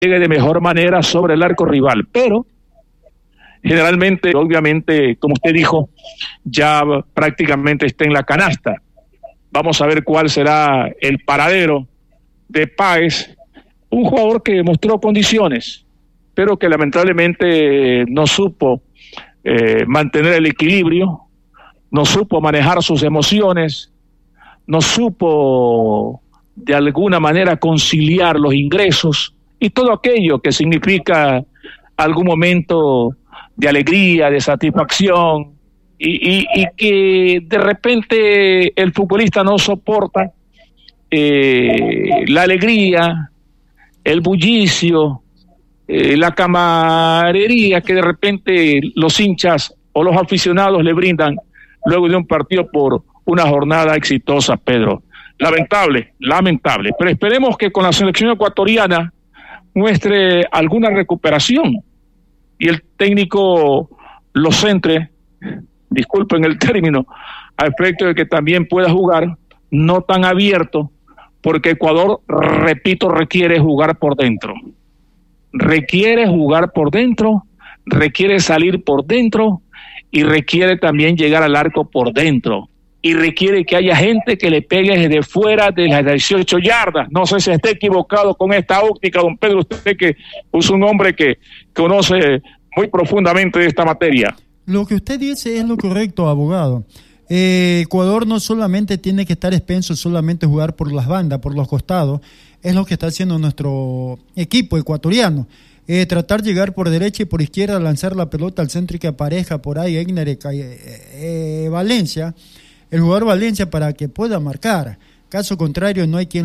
llegue de mejor manera sobre el arco rival, pero generalmente, obviamente, como usted dijo, ya prácticamente está en la canasta. Vamos a ver cuál será el paradero de Páez, un jugador que mostró condiciones, pero que lamentablemente no supo mantener el equilibrio, no supo manejar sus emociones, no supo de alguna manera conciliar los ingresos y todo aquello que significa algún momento de alegría, de satisfacción, y que de repente el futbolista no soporta la alegría, el bullicio, la camaradería que de repente los hinchas o los aficionados le brindan luego de un partido por una jornada exitosa, Pedro. Lamentable, pero esperemos que con la selección ecuatoriana muestre alguna recuperación y el técnico lo centre, disculpen el término, a efecto de que también pueda jugar no tan abierto, porque Ecuador, repito, requiere jugar por dentro, requiere salir por dentro y requiere también llegar al arco por dentro y requiere que haya gente que le pegue desde fuera de las 18 yardas. No sé si esté equivocado con esta óptica, don Pedro, usted que es un hombre que conoce muy profundamente de esta materia. Lo que usted dice es lo correcto, abogado. Ecuador no solamente tiene que estar expenso, solamente jugar por las bandas, por los costados, es lo que está haciendo nuestro equipo ecuatoriano. Tratar de llegar por derecha y por izquierda, lanzar la pelota al centro y que aparezca por ahí Egner Valencia, el jugador Valencia, para que pueda marcar. Caso contrario, no hay quien